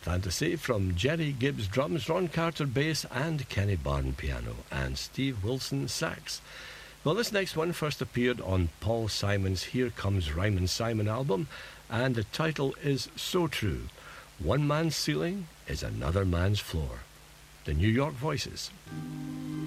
Fantasy from Jerry Gibbs drums, Ron Carter bass, and Kenny Barn piano, and Steve Wilson sax. Well, this next one first appeared on Paul Simon's Here Comes Rhymin' Simon album, and the title is So True. One man's ceiling is another man's floor. The New York Voices.